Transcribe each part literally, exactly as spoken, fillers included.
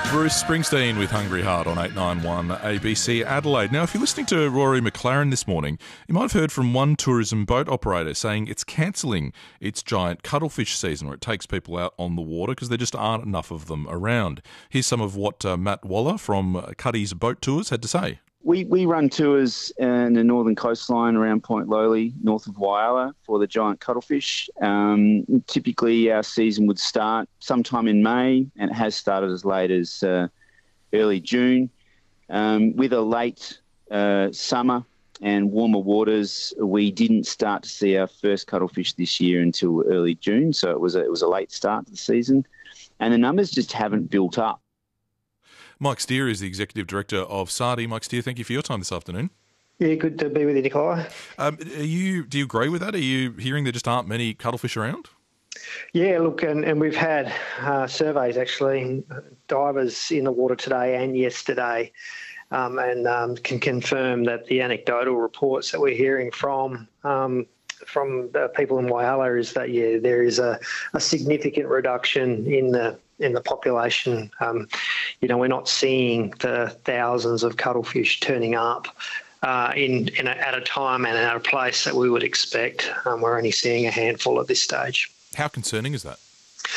Bruce Springsteen with Hungry Heart on eight ninety-one A B C Adelaide. Now, if you're listening to Rory McLaren this morning, you might have heard from one tourism boat operator saying it's cancelling its giant cuttlefish season, where it takes people out on the water because there just aren't enough of them around. Here's some of what uh, Matt Waller from Cuddy's Boat Tours had to say. We we run tours in the northern coastline around Point Lowly, north of Whyalla, for the giant cuttlefish. Um, typically, our season would start sometime in May, and it has started as late as uh, early June. Um, with a late uh, summer and warmer waters, we didn't start to see our first cuttlefish this year until early June, so it was a, it was a late start to the season, and the numbers just haven't built up. Mike Steer is the Executive Director of SARDI. Mike Steer, thank you for your time this afternoon. Yeah, good to be with you, Nikolai. Um, are you, do you agree with that? Are you hearing there just aren't many cuttlefish around? Yeah, look, and, and we've had uh, surveys, actually, divers in the water today and yesterday, um, and um, can confirm that the anecdotal reports that we're hearing from um, from uh, people in Whyalla is that, yeah, there is a, a significant reduction in the in the population. Um, you know, we're not seeing the thousands of cuttlefish turning up uh, in, in a, at a time and at a place that we would expect. Um, we're only seeing a handful at this stage. How concerning is that?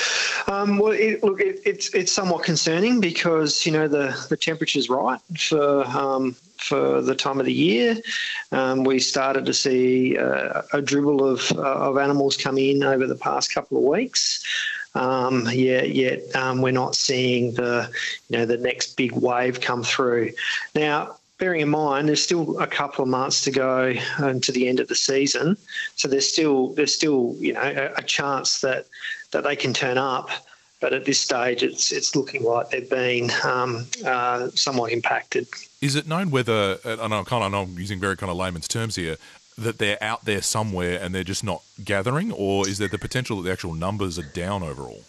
Um, well, it, look, it, it's it's somewhat concerning because, you know, the, the temperature's right for um, for the time of the year. Um, we started to see uh, a dribble of uh, of animals come in over the past couple of weeks. Um, yet, yet um, we're not seeing the, you know, the next big wave come through. Now, bearing in mind, there's still a couple of months to go um, to the end of the season, so there's still there's still you know a, a chance that that they can turn up. But at this stage, it's it's looking like they've been um, uh, somewhat impacted. Is it known whether, and I'm kind of I know I'm using very kind of layman's terms here, that they're out there somewhere and they're just not gathering, or is there the potential that the actual numbers are down overall?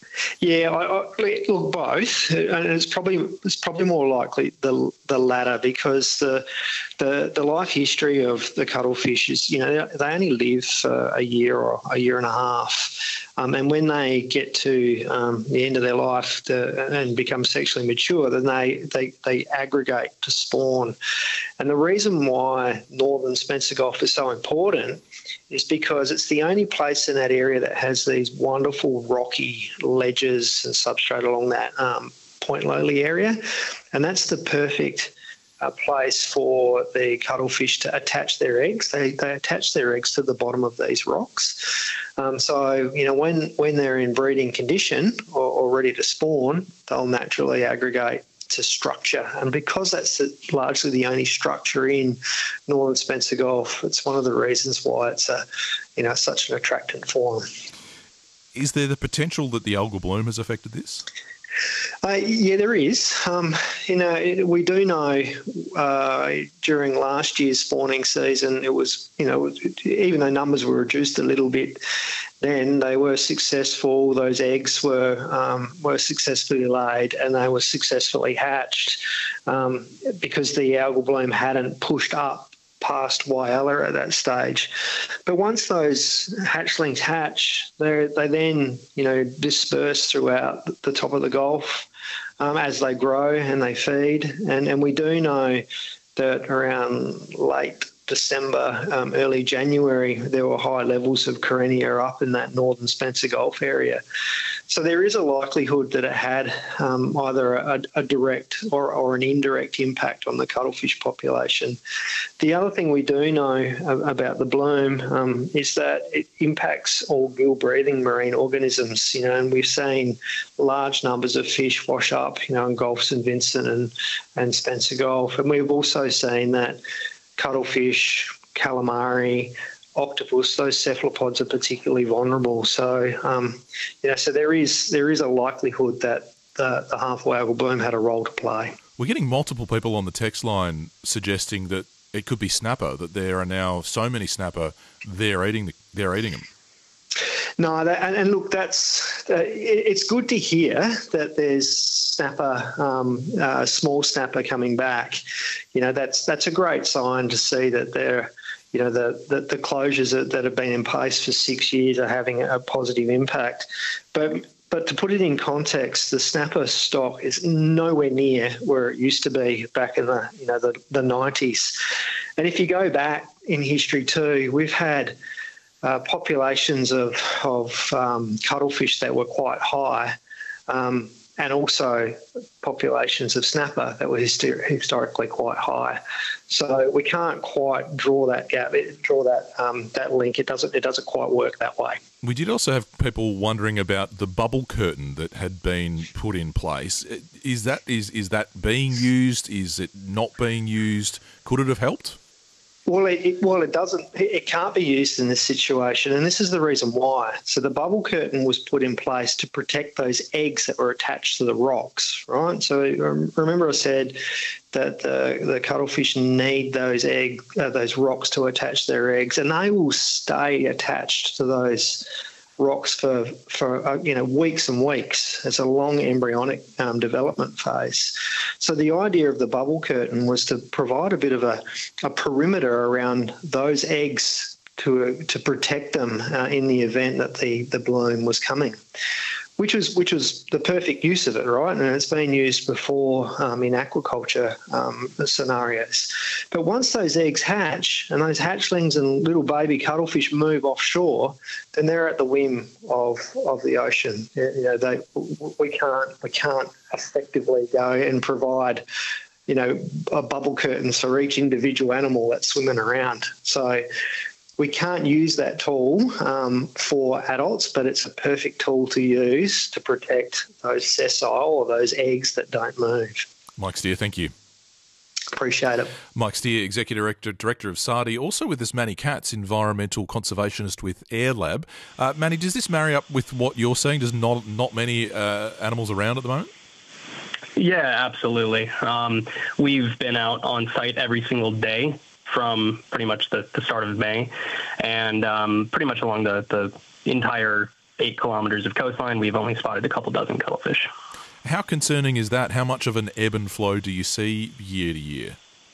Yeah, I, I, look, both, and it's probably it's probably more likely the the latter, because the the the life history of the cuttlefish is, you know, they only live for a year or a year and a half, um, and when they get to um, the end of their life the, and become sexually mature, then they, they they aggregate to spawn, and the reason why northern Spencer Gulf is so important is because it's the only place in that area that has these wonderful rocky ledges and substrate along that um, Point Lowly area. And that's the perfect uh, place for the cuttlefish to attach their eggs. They, they attach their eggs to the bottom of these rocks. Um, so, you know, when, when they're in breeding condition or, or ready to spawn, they'll naturally aggregate to structure, and because that's largely the only structure in northern Spencer Gulf, it's one of the reasons why it's a, you know, such an attractant for them. Is there the potential that the algal bloom has affected this? Uh, yeah, there is. Um, you know, we do know uh, during last year's spawning season, it was, you know, even though numbers were reduced a little bit, then they were successful. Those eggs were um, were successfully laid and they were successfully hatched um, because the algal bloom hadn't pushed up past Whyalla at that stage. But once those hatchlings hatch, they they then, you know, disperse throughout the top of the Gulf um, as they grow and they feed. And, and we do know that around late December, um, early January, there were high levels of Karenia up in that northern Spencer Gulf area. So there is a likelihood that it had um, either a, a direct or, or an indirect impact on the cuttlefish population. The other thing we do know about the bloom um, is that it impacts all gill-breathing marine organisms, you know, and we've seen large numbers of fish wash up, you know, in Gulf Saint Vincent and, and Spencer Gulf. And we've also seen that cuttlefish, calamari, octopus, those cephalopods are particularly vulnerable. So, um, you know, so there is there is a likelihood that the, the half-way algal bloom had a role to play. We're getting multiple people on the text line suggesting that it could be snapper, that there are now so many snapper, they're eating the, they're eating them. No, that, and, and look, that's uh, it, it's good to hear that there's snapper, um, uh, small snapper coming back. You know, that's that's a great sign to see that they're, you know, the, the, the closures that, that have been in place for six years are having a positive impact. But but to put it in context, the snapper stock is nowhere near where it used to be back in the you know the, the nineties. And if you go back in history too, we've had uh, populations of of um, cuttlefish that were quite high, um, and also populations of snapper that were hyster- historically quite high. So we can't quite draw that gap, draw that um, that link. It doesn't it doesn't quite work that way. We did also have people wondering about the bubble curtain that had been put in place. Is that is is that being used? Is it not being used? Could it have helped? Well, it, it, well, it doesn't. It can't be used in this situation, and this is the reason why. So the bubble curtain was put in place to protect those eggs that were attached to the rocks, right? So remember, I said that the the cuttlefish need those egg uh, those rocks to attach their eggs, and they will stay attached to those rocks for for uh, you know weeks and weeks. It's a long embryonic um, development phase. So the idea of the bubble curtain was to provide a bit of a, a perimeter around those eggs to uh, to protect them uh, in the event that the the bloom was coming. Which was which was the perfect use of it, right? And it's been used before um, in aquaculture um, scenarios. But once those eggs hatch and those hatchlings and little baby cuttlefish move offshore, then they're at the whim of of the ocean. You know, they we can't we can't effectively go and provide, you know, a bubble curtains for each individual animal that's swimming around. So we can't use that tool um, for adults, but it's a perfect tool to use to protect those sessile or those eggs that don't move. Mike Steer, thank you. Appreciate it. Mike Steer, Executive Director, Director of S A R D I. Also with us, Manny Katz, Environmental Conservationist with AirLab. Uh, Manny, does this marry up with what you're saying? There's not, not many uh, animals around at the moment? Yeah, absolutely. Um, we've been out on site every single day from pretty much the, the start of May, and um, pretty much along the, the entire eight kilometres of coastline, we've only spotted a couple dozen cuttlefish. How concerning is that? How much of an ebb and flow do you see year to year?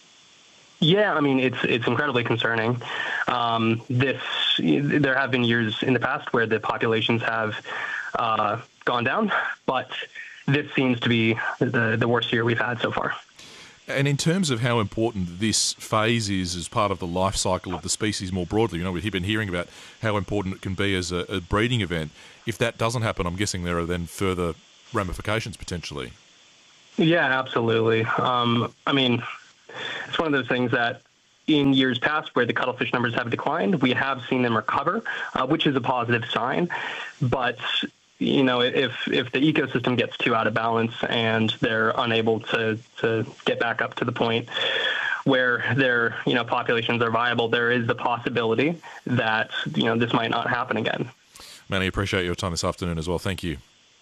Yeah, I mean, it's it's incredibly concerning. Um, this there have been years in the past where the populations have uh, gone down, but this seems to be the, the worst year we've had so far. And in terms of how important this phase is as part of the life cycle of the species more broadly, you know, we've been hearing about how important it can be as a, a breeding event. If that doesn't happen, I'm guessing there are then further ramifications potentially. Yeah, absolutely. Um, I mean, it's one of those things that in years past where the cuttlefish numbers have declined, we have seen them recover, uh, which is a positive sign. But you know, if if the ecosystem gets too out of balance and they're unable to, to get back up to the point where their, you know, populations are viable, there is the possibility that, you know, this might not happen again. Manny, appreciate your time this afternoon as well. Thank you.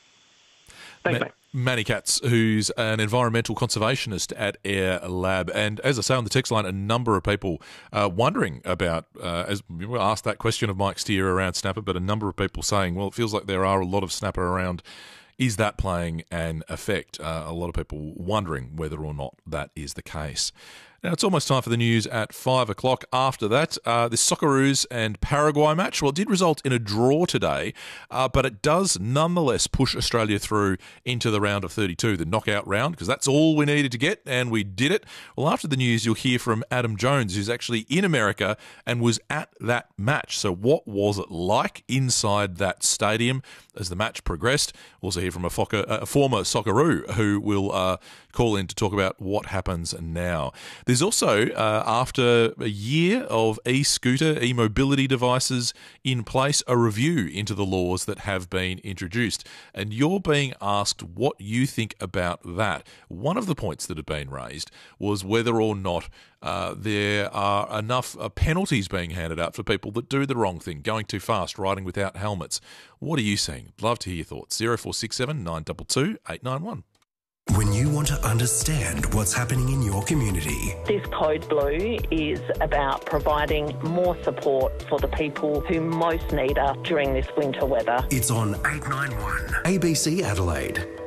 Thanks, Ma- mate. Manny Katz, who's an environmental conservationist at AirLab. And as I say on the text line, a number of people uh, wondering about, uh, as we asked that question of Mike Steer around snapper, but a number of people saying, well, it feels like there are a lot of snapper around. Is that playing an effect? Uh, a lot of people wondering whether or not that is the case. Now, it's almost time for the news at five o'clock. After that, uh, the Socceroos and Paraguay match, well, it did result in a draw today, uh, but it does nonetheless push Australia through into the round of thirty-two, the knockout round, because that's all we needed to get, and we did it. Well, after the news, you'll hear from Adam Jones, who's actually in America and was at that match. So what was it like inside that stadium as the match progressed? We'll also hear from a, Foca, a former Socceroo who will uh, call in to talk about what happens now. There's also, uh, after a year of e-scooter, e-mobility devices in place, a review into the laws that have been introduced. And you're being asked what you think about that. One of the points that have been raised was whether or not uh, there are enough uh, penalties being handed out for people that do the wrong thing, going too fast, riding without helmets. What are you seeing? Love to hear your thoughts. zero four six seven, nine two two, eight nine one. When you want to understand what's happening in your community. This Code Blue is about providing more support for the people who most need us during this winter weather. It's on eight nine one A B C Adelaide.